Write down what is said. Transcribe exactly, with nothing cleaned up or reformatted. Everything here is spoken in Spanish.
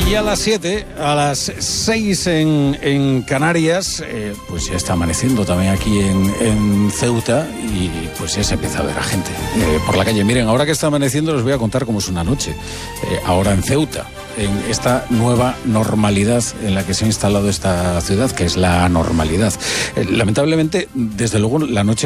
Y a las siete, a las seis en, en Canarias, eh, pues ya está amaneciendo también aquí en, en Ceuta y pues ya se empieza a ver a gente eh, por la calle. Miren, ahora que está amaneciendo les voy a contar cómo es una noche, eh, ahora en Ceuta, en esta nueva normalidad en la que se ha instalado esta ciudad, que es la anormalidad. Eh, lamentablemente, desde luego, la noche